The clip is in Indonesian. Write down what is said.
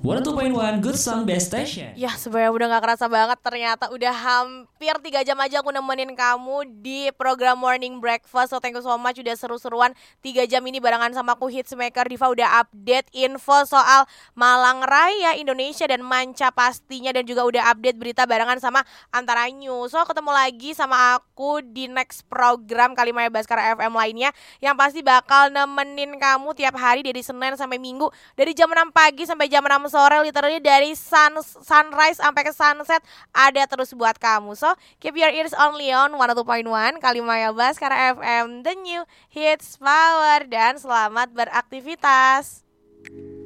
102.1 Good Song Best Station. Ya sebenarnya udah gak kerasa banget, ternyata udah hampir 3 jam aja aku nemenin kamu di program Morning Breakfast. So thank you so much, udah seru-seruan 3 jam ini barengan sama aku Hitsmaker. Diva udah update info soal Malang Raya, Indonesia dan manca pastinya, dan juga udah update berita barengan sama Antara News. So ketemu lagi sama aku di next program Kalimaya Baskara FM lainnya, yang pasti bakal nemenin kamu tiap hari dari Senin sampai Minggu, dari jam 6 pagi sampai jam 6 sore, literally dari sunrise sampai ke sunset ada terus buat kamu. So keep your ears only on 102.1 Kalimaya Baskara FM, the new hits power, dan selamat beraktivitas.